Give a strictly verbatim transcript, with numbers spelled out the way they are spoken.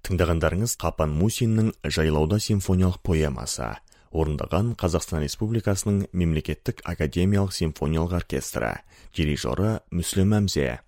Тыңдағандарыңыз Қапан Мусиннің «Жайлауда» симфониялық поэмасы, орындаған Қазақстан Республикасының Мемлекеттік академиялық симфониялық оркестрі, дирижері Мүслім Әмзе.